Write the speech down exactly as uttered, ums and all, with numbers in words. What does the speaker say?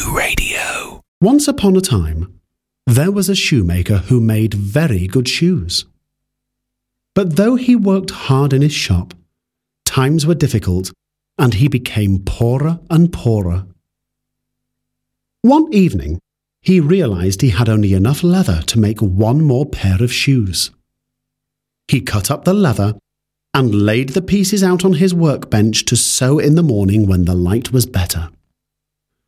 Radio. Once upon a time, there was a shoemaker who made very good shoes. But though he worked hard in his shop, times were difficult and he became poorer and poorer. One evening, he realized he had only enough leather to make one more pair of shoes. He cut up the leather and laid the pieces out on his workbench to sew in the morning when the light was better.